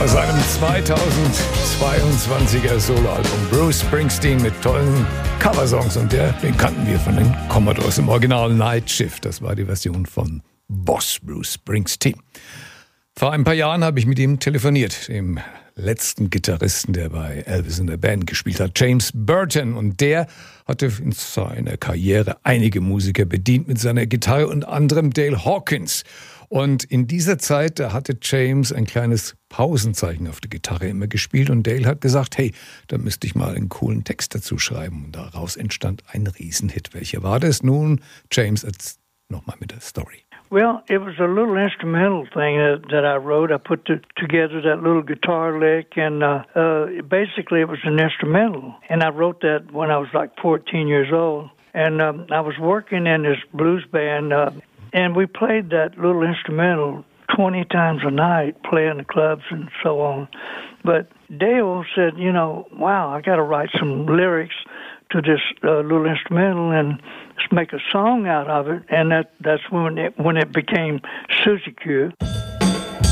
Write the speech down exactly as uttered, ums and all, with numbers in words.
Aus seinem zweitausendzweiundzwanziger Soloalbum Bruce Springsteen mit tollen Coversongs. Und der, den kannten wir von den Commodores im Original Night Shift. Das war die Version von Boss Bruce Springsteen. Vor ein paar Jahren habe ich mit ihm telefoniert, dem letzten Gitarristen, der bei Elvis in der Band gespielt hat, James Burton. Und der hatte in seiner Karriere einige Musiker bedient mit seiner Gitarre, unter anderem Dale Hawkins. Und in dieser Zeit, da hatte James ein kleines Pausenzeichen auf der Gitarre immer gespielt. Und Dale hat gesagt, hey, da müsste ich mal einen coolen Text dazu schreiben. Und daraus entstand ein Riesenhit. Welcher war das nun? James, jetzt nochmal mit der Story. Well, it was a little instrumental thing that, that I wrote. I put the, together that little guitar lick, and uh, uh, basically it was an instrumental. And I wrote that when I was like fourteen years old. And um, I was working in this blues band, uh, and we played that little instrumental twenty times a night, playing the clubs and so on. But Dale said, you know, wow, I got to write some lyrics to this uh, little instrumental and let's make a song out of it. And that that's when it when it became Suzy Q.